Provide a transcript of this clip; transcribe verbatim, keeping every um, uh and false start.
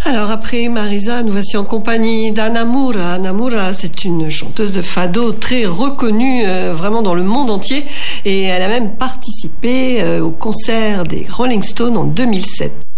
Alors après Marisa, nous voici en compagnie d'Anna Moura. Anna Moura, c'est une chanteuse de fado très reconnue euh, vraiment dans le monde entier et elle a même participé euh, au concert des Rolling Stones en deux mille sept.